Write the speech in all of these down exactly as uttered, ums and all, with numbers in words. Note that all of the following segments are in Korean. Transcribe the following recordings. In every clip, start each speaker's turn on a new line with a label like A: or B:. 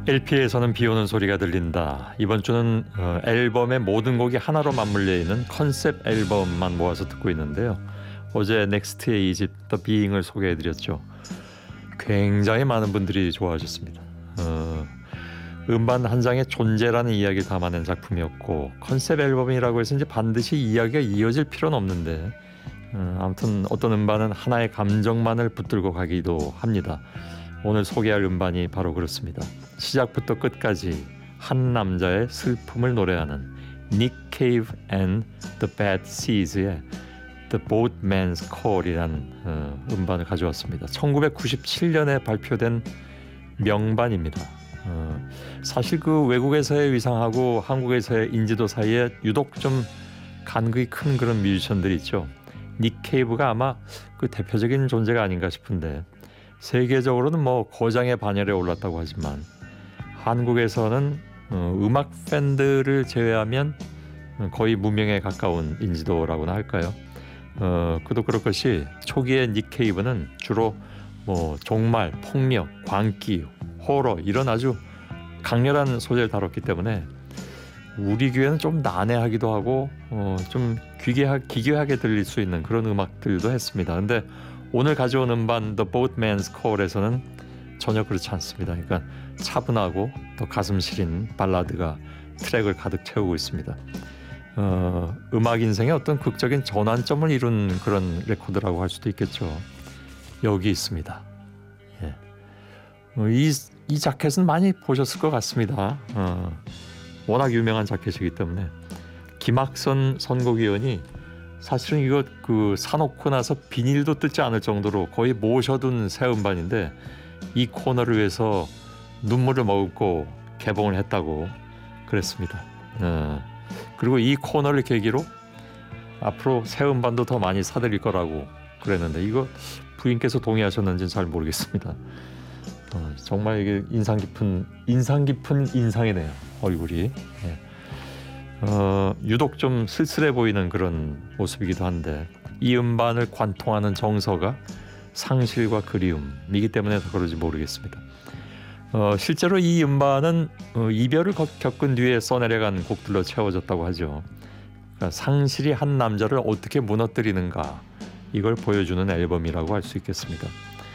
A: 엘피에서는 비 오는 소리가 들린다. 이번 주는 어, 앨범의 모든 곡이 하나로 맞물려 있는 컨셉 앨범만 모아서 듣고 있는데요. 어제 넥스트의 이집 더 비잉을 소개해드렸죠. 굉장히 많은 분들이 좋아하셨습니다. 어, 음반 한 장의 존재라는 이야기를 담아낸 작품이었고, 컨셉 앨범이라고 해서 이제 반드시 이야기가 이어질 필요는 없는데 어, 아무튼 어떤 음반은 하나의 감정만을 붙들고 가기도 합니다. 오늘 소개할 음반이 바로 그렇습니다. 시작부터 끝까지 한 남자의 슬픔을 노래하는 Nick Cave and the Bad Seeds의 The Boatman's Call이라는 어, 음반을 가져왔습니다. 천구백구십칠 년에 발표된 명반입니다. 어, 사실 그 외국에서의 위상하고 한국에서의 인지도 사이에 유독 좀 간극이 큰 그런 뮤지션들이 있죠. 닉 케이브가 아마 그 대표적인 존재가 아닌가 싶은데, 세계적으로는 뭐 고장의 반열에 올랐다고 하지만 한국에서는 어, 음악 팬들을 제외하면 거의 무명에 가까운 인지도라고나 할까요? 어, 그도 그럴 것이 초기의 닉 케이브는 주로 뭐 종말, 폭력, 광기, 호러 이런 아주 강렬한 소재를 다뤘기 때문에 우리 귀에는 좀 난해하기도 하고 어, 좀 기괴하, 기괴하게 들릴 수 있는 그런 음악들도 했습니다. 근데 오늘 가져온 음반 The Boatman's Call에서는 전혀 그렇지 않습니다. 그러니까 차분하고 또 가슴 시린 발라드가 트랙을 가득 채우고 있습니다. 어, 음악 인생의 어떤 극적인 전환점을 이룬 그런 레코드라고 할 수도 있겠죠. 여기 있습니다. 예. 어, 이, 이 자켓은 많이 보셨을 것 같습니다. 어, 워낙 유명한 자켓이기 때문에 김학선 선곡위원이 사실은 이거 그 사놓고 나서 비닐도 뜯지 않을 정도로 거의 모셔둔 새 음반인데 이 코너를 위해서 눈물을 머금고 개봉을 했다고 그랬습니다. 어. 그리고 이 코너를 계기로 앞으로 새 음반도 더 많이 사드릴 거라고 그랬는데 이거 부인께서 동의하셨는지는 잘 모르겠습니다. 어, 정말 이게 인상 깊은 인상 깊은 인상이네요. 얼굴이. 예. 어, 유독 좀 쓸쓸해 보이는 그런 모습이기도 한데 이 음반을 관통하는 정서가 상실과 그리움이기 때문에 더 그런지 모르겠습니다. 어, 실제로 이 음반은 어, 이별을 겪은 뒤에 써내려간 곡들로 채워졌다고 하죠. 그러니까 상실이 한 남자를 어떻게 무너뜨리는가 이걸 보여주는 앨범이라고 할 수 있겠습니다.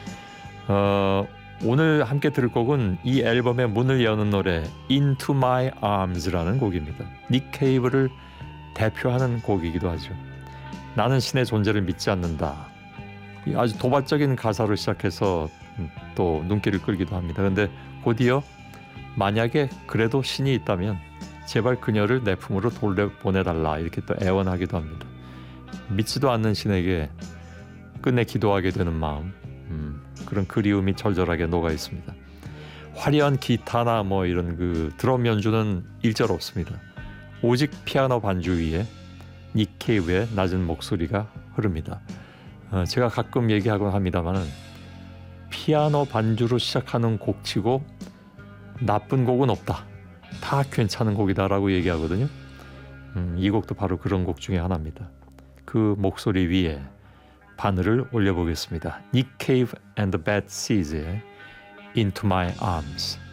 A: 어, 오늘 함께 들을 곡은 이 앨범의 문을 여는 노래 Into My Arms라는 곡입니다. 닉 케이브를 대표하는 곡이기도 하죠. 나는 신의 존재를 믿지 않는다. 아주 도발적인 가사로 시작해서 또 눈길을 끌기도 합니다. 그런데 곧이어 만약에 그래도 신이 있다면 제발 그녀를 내 품으로 돌려보내달라 이렇게 또 애원하기도 합니다. 믿지도 않는 신에게 끝내 기도하게 되는 마음, 음, 그런 그리움이 절절하게 녹아 있습니다. 화려한 기타나 뭐 이런 그 드럼 연주는 일절 없습니다. 오직 피아노 반주 위에 닉 케이브의 낮은 목소리가 흐릅니다. 어, 제가 가끔 얘기하곤 합니다만은 피아노 반주로 시작하는 곡치고 나쁜 곡은 없다. 다 괜찮은 곡이다라고 얘기하거든요. 음, 이 곡도 바로 그런 곡 중에 하나입니다. 그 목소리 위에 바늘을 올려보겠습니다. Nick Cave and the Bad Seeds의 Into My Arms.